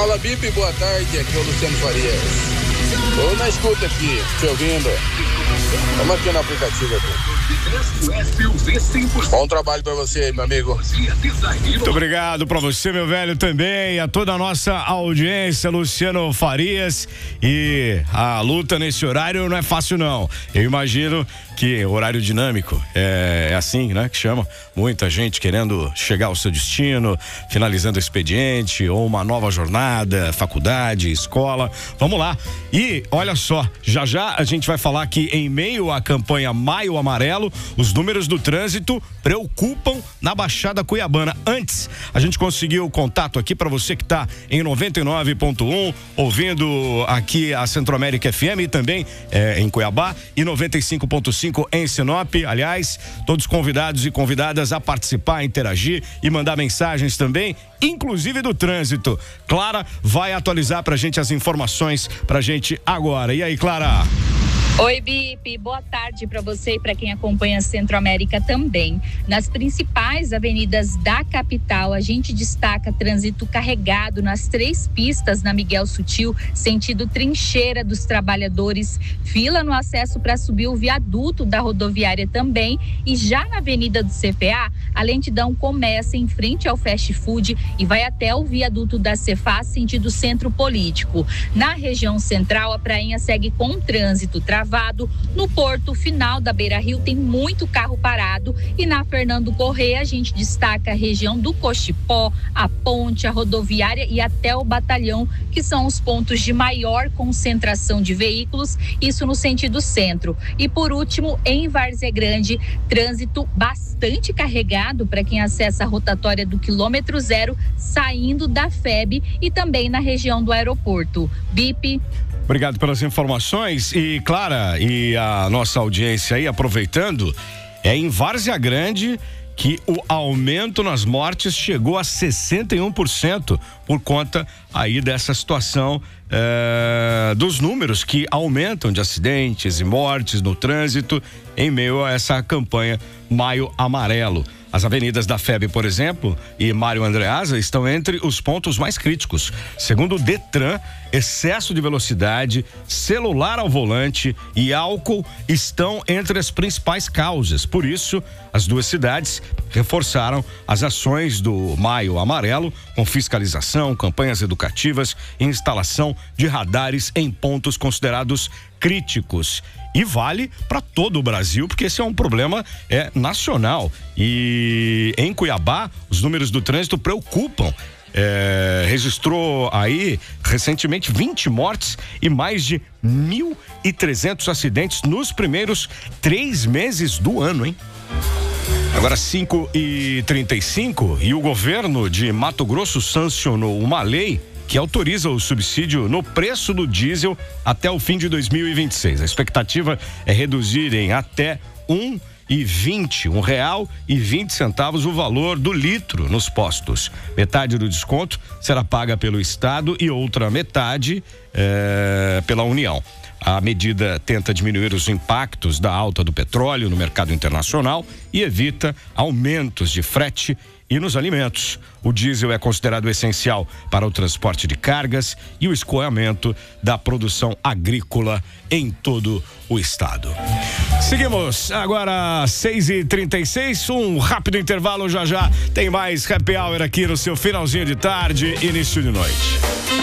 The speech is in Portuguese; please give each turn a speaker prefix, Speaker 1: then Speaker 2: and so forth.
Speaker 1: Fala, Bipe, boa tarde, aqui é o Luciano Farias. Tô na escuta aqui, te ouvindo. Vamos aqui no aplicativo aqui. Bom trabalho pra você aí, meu amigo.
Speaker 2: Muito obrigado pra você, meu velho, também, a toda a nossa audiência, Luciano Farias. E a luta nesse horário não é fácil, não. Eu imagino que horário dinâmico é assim, né, que chama. Muita gente querendo chegar ao seu destino, finalizando o expediente ou uma nova jornada, faculdade, escola. Vamos lá. E olha só, já a gente vai falar que em meio à campanha Maio Amarelo, os números do trânsito preocupam na Baixada Cuiabana. Antes, a gente conseguiu contato aqui para você que está em 99.1, ouvindo aqui a Centro-América FM e também em Cuiabá, e 95.5 em Sinop. Aliás, todos convidados e convidadas a participar, interagir e mandar mensagens também, inclusive do trânsito. Clara vai atualizar pra gente as informações pra gente agora. E aí, Clara?
Speaker 3: Oi, Bipe, boa tarde para você e para quem acompanha a Centro-América também. Nas principais avenidas da capital, a gente destaca trânsito carregado nas 3 pistas na Miguel Sutil, sentido Trincheira dos Trabalhadores, fila no acesso para subir o viaduto da rodoviária também, e já na Avenida do CPA, a lentidão começa em frente ao fast food e vai até o viaduto da Cefaz, sentido Centro Político. Na região central, a Prainha segue com trânsito travado. No porto final da Beira Rio tem muito carro parado, e na Fernando Corrêa a gente destaca a região do Cochipó, a ponte, a rodoviária e até o batalhão, que são os pontos de maior concentração de veículos, isso no sentido centro. E por último, em Várzea Grande, trânsito bastante carregado para quem acessa a rotatória do quilômetro 0, saindo da FEB e também na região do aeroporto. Bipe.
Speaker 2: Obrigado pelas informações. E Clara, e a nossa audiência aí, aproveitando, em Várzea Grande que o aumento nas mortes chegou a 61% por conta aí dessa situação dos números que aumentam de acidentes e mortes no trânsito em meio a essa campanha Maio Amarelo. As avenidas da FEB, por exemplo, e Mário Andreasa estão entre os pontos mais críticos. Segundo o Detran, excesso de velocidade, celular ao volante e álcool estão entre as principais causas. Por isso, as duas cidades reforçaram as ações do Maio Amarelo, com fiscalização, campanhas educativas e instalação de radares em pontos considerados críticos. E vale para todo o Brasil, porque esse é um problema nacional. E em Cuiabá, os números do trânsito preocupam. Registrou aí recentemente 20 mortes e mais de 1.300 acidentes nos primeiros 3 meses do ano, hein? Agora 5h35, e o governo de Mato Grosso sancionou uma lei que autoriza o subsídio no preço do diesel até o fim de 2026. A expectativa é reduzir em até R$1,20 o valor do litro nos postos. Metade do desconto será paga pelo Estado e outra metade pela União. A medida tenta diminuir os impactos da alta do petróleo no mercado internacional e evita aumentos de frete e nos alimentos. O diesel é considerado essencial para o transporte de cargas e o escoamento da produção agrícola em todo o estado. Seguimos agora 6h36, um rápido intervalo, já tem mais Happy Hour aqui no seu finalzinho de tarde, início de noite.